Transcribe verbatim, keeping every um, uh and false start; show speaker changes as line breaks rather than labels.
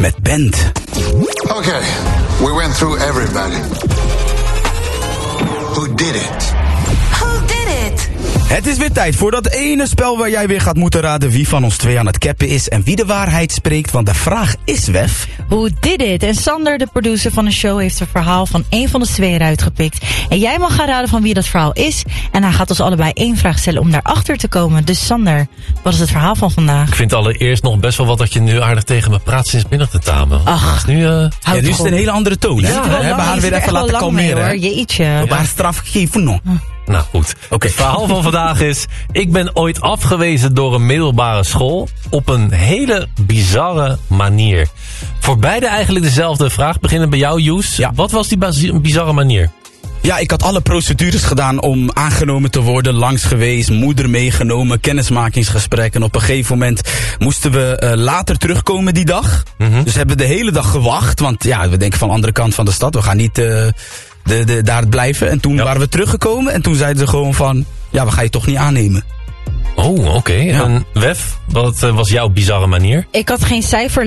met Bent.
Okay, we went through everybody. Who did it?
Who did it?
Het is weer tijd voor dat ene spel waar jij weer gaat moeten raden wie van ons twee aan het cappen is en wie de waarheid spreekt. Want de vraag is, Wef...
Who did it? En Sander, de producer van de show, heeft een verhaal van één van de twee eruit gepikt. En jij mag gaan raden van wie dat verhaal is. En hij gaat ons allebei één vraag stellen om daarachter te komen. Dus Sander, wat is het verhaal van vandaag?
Ik vind allereerst nog best wel wat dat je nu aardig tegen me praat sinds binnen te tamen.
Ach,
nu, uh...
ja, nu is het een hele andere toon, hè?
Ja,
We hebben haar weer even laten kalmeren.
Hoor. Jeetje.
Op haar straf gegeven nog.
Nou goed,
okay.
Het verhaal van vandaag is... Ik ben ooit afgewezen door een middelbare school op een hele bizarre manier. Voor beide eigenlijk dezelfde vraag. Beginnen bij jou, Joes.
Ja.
Wat was die baz- bizarre manier?
Ja, ik had alle procedures gedaan om aangenomen te worden, langs geweest, moeder meegenomen, kennismakingsgesprekken. Op een gegeven moment moesten we uh, later terugkomen die dag. Mm-hmm. Dus hebben we de hele dag gewacht, want ja, we denken van de andere kant van de stad, we gaan niet uh, de, de, daar blijven. En toen ja. waren we teruggekomen en toen zeiden ze gewoon van, ja, we gaan je toch niet aannemen.
Oh, oké. Okay. Ja. En Wef, wat uh, was jouw bizarre manier?
Ik had geen cijfer